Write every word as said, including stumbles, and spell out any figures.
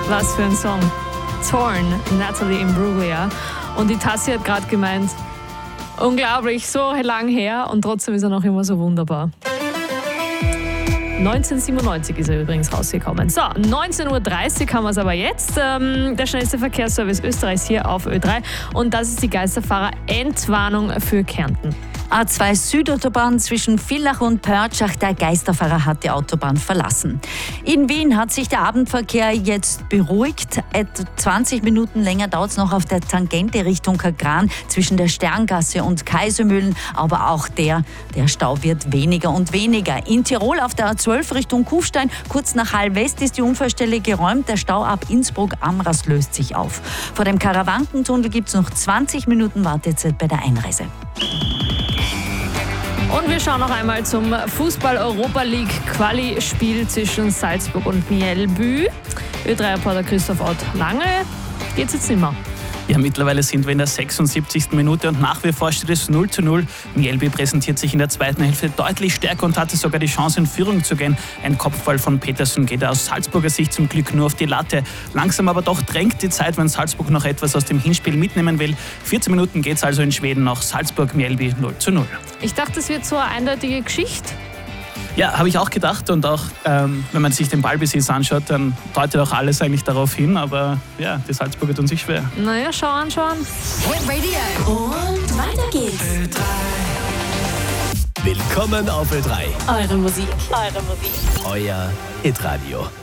Was für ein Song. Torn, Natalie Imbruglia. Und die Tassi hat gerade gemeint, unglaublich, so lang her und trotzdem ist er noch immer so wunderbar. neunzehnhundertsiebenundneunzig ist er übrigens rausgekommen. So, neunzehn Uhr dreißig haben wir es aber jetzt. Ähm, der schnellste Verkehrsservice Österreichs hier auf Ö drei. Und das ist die Geisterfahrer-Entwarnung für Kärnten. A zwei Südautobahn zwischen Villach und Pörtschach. Der Geisterfahrer hat die Autobahn verlassen. In Wien hat sich der Abendverkehr jetzt beruhigt. Etwa zwanzig Minuten länger dauert es noch auf der Tangente Richtung Kagran zwischen der Sterngasse und Kaisermühlen. Aber auch der, der Stau wird weniger und weniger. In Tirol auf der A zwölf Richtung Kufstein, kurz nach Hallwest ist die Unfallstelle geräumt. Der Stau ab Innsbruck-Amras löst sich auf. Vor dem Karawankentunnel gibt es noch zwanzig Minuten Wartezeit bei der Einreise. Und wir schauen noch einmal zum Fußball-Europa-League-Quali-Spiel zwischen Salzburg und Mjällby. Ö drei Reporter Christoph Ott. Lange geht's jetzt nicht mehr. Ja, mittlerweile sind wir in der sechsundsiebzigsten Minute und nach wie vor steht es null zu null. Mjällby präsentiert sich in der zweiten Hälfte deutlich stärker und hatte sogar die Chance, in Führung zu gehen. Ein Kopfball von Petersen geht aus Salzburger Sicht zum Glück nur auf die Latte. Langsam aber doch drängt die Zeit, wenn Salzburg noch etwas aus dem Hinspiel mitnehmen will. vierzehn Minuten geht es also in Schweden noch. Salzburg-Mjällby null zu null. Ich dachte, es wird so eine eindeutige Geschichte. Ja, habe ich auch gedacht und auch, ähm, wenn man sich den Ballbesitz anschaut, dann deutet auch alles eigentlich darauf hin, aber ja, die Salzburger tun sich schwer. Naja, schau an, schau an. Hit Radio. Und weiter geht's. Ö drei. Willkommen auf Ö drei. Eure Musik. Eure Musik. Euer Hitradio.